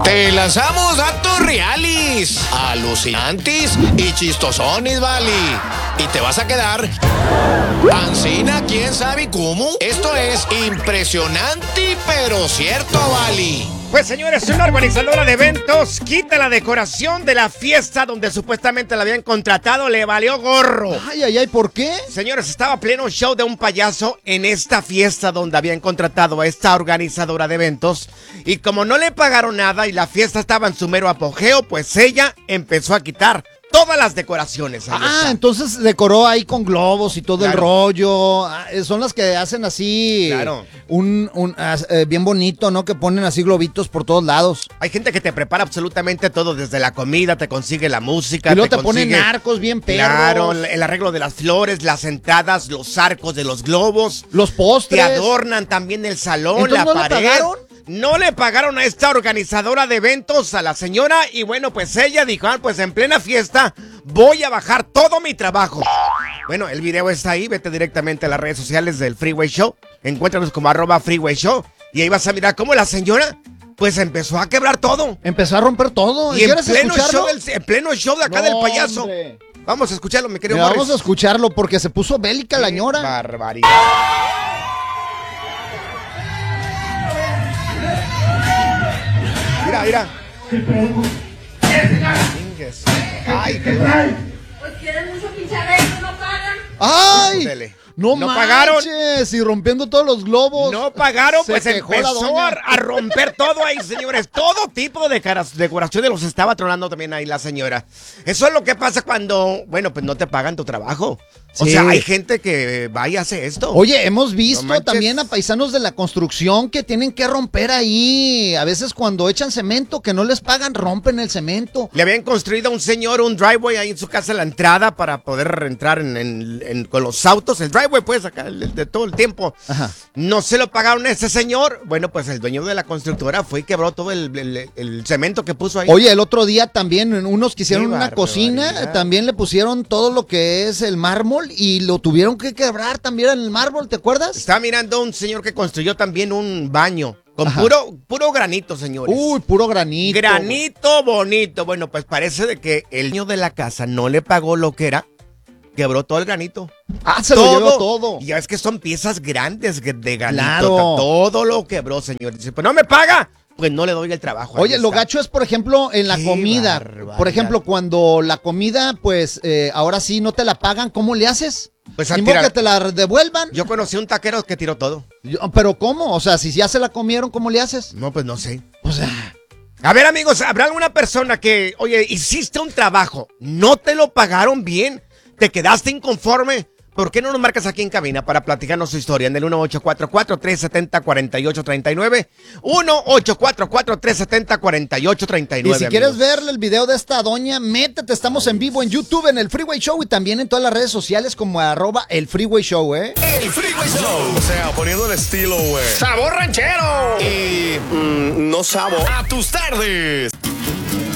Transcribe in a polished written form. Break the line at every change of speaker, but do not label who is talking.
Te lanzamos datos reales, alucinantes y chistosones, vale. Y te vas a quedar ancina, quién sabe cómo. Esto es impresionante, pero cierto, vale.
Pues señores, una organizadora de eventos quita la decoración de la fiesta donde supuestamente la habían contratado, le valió gorro.
Ay, ¿por qué?
Señores, estaba pleno show de un payaso en esta fiesta donde habían contratado a esta organizadora de eventos. Y como no le pagaron nada y la fiesta estaba en su mero apogeo, pues ella empezó a quitar todas las decoraciones.
Entonces decoró ahí con globos y todo
Claro.
el rollo. Son las que hacen así,
Claro.
bien bonito, ¿no? Que ponen así globitos por todos lados.
Hay gente que te prepara absolutamente todo, desde la comida, te consigue la música.
Y luego te ponen
consigue,
arcos bien perros.
Claro, el arreglo de las flores, las entradas, los arcos de los globos.
Los
Te
postres.
adornan también el salón,
¿Entonces
la
no le
pared.
pagaron?
No le pagaron a esta organizadora de eventos, a la señora, y bueno, pues ella dijo, pues en plena fiesta voy a bajar todo mi trabajo. Bueno, el video está ahí, vete directamente a las redes sociales del Freeway Show, encuéntranos como @Freeway Show, y ahí vas a mirar cómo la señora, pues empezó a quebrar todo.
Empezó a romper todo.
Y en
¿Quieres
pleno,
escucharlo?
en pleno show de acá
No,
del payaso.
hombre.
Vamos a escucharlo, mi querido
Mira,
Morris.
vamos a escucharlo porque se puso bélica la ñora.
Barbaridad. Mira. Chingues. Ay, qué
Pues quieren mucho pinchaderos, no pagan.
¡Ay!
Ándele.
No
No
manches,
pagaron.
y rompiendo todos los globos.
No pagaron,
Se
pues
quejó la
empezó
doña.
a romper todo ahí, señores. Todo tipo de decoraciones los estaba tronando también ahí la señora. Eso es lo que pasa cuando, bueno, pues no te pagan tu trabajo. O
Sí.
sea, hay gente que va y hace esto.
Oye, hemos visto
No manches.
también a paisanos de la construcción que tienen que romper ahí. A veces cuando echan cemento que no les pagan, rompen el cemento.
Le habían construido a un señor un driveway ahí en su casa, la entrada para poder entrar con los autos. El driveway, pues, acá, de todo el tiempo.
Ajá.
No se lo pagaron a ese señor. Bueno, pues el dueño de la constructora fue y quebró todo el cemento que puso ahí.
Oye, el otro día también unos que hicieron
Qué
una cocina,
barbaridad.
también le pusieron todo lo que es el mármol y lo tuvieron que quebrar también en el mármol, ¿te acuerdas?
Estaba mirando un señor que construyó también un baño con
Ajá.
puro granito, señores.
Uy, puro granito.
Granito bonito. Bueno, pues parece de que el dueño de la casa no le pagó lo que era. Quebró todo el granito.
Se lo llevó todo.
Y ya es que son piezas grandes de granito.
Claro.
Todo lo quebró, señor. Dice, pues no me paga. Pues no le doy el trabajo.
Oye,
Ahí
lo
está.
gacho es, por ejemplo, en la
Qué
comida.
barbaridad.
Por ejemplo, cuando la comida, pues, ahora sí no te la pagan, ¿cómo le haces?
Pues a
Ni modo
tirar.
que te la devuelvan.
Yo conocí un taquero que tiró todo.
Pero ¿cómo? O sea, si ya se la comieron, ¿cómo le haces?
No, pues no sé.
O sea,
A ver, amigos, ¿habrá alguna persona que, oye, hiciste un trabajo, no te lo pagaron bien, te quedaste inconforme? ¿Por qué no nos marcas aquí en cabina para platicarnos su historia en el 1844-370-4839? 1844-370-4839.
y si quieres ver el video de esta doña, métete, estamos en vivo en YouTube, en el Freeway Show y también en todas las redes sociales como @el Freeway Show, ¿eh?
El Freeway Show.
O sea, poniendo el estilo, güey.
Sabor ranchero.
Y no sabo.
A tus tardes.